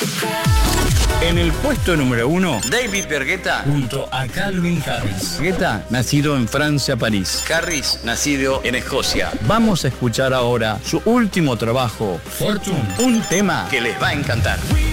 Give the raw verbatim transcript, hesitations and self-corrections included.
En el puesto número uno, David Guetta junto a Calvin Harris. Guetta, nacido en Francia, París. Harris, nacido en Escocia. Vamos a escuchar ahora su último trabajo, Fortune, un tema que les va a encantar.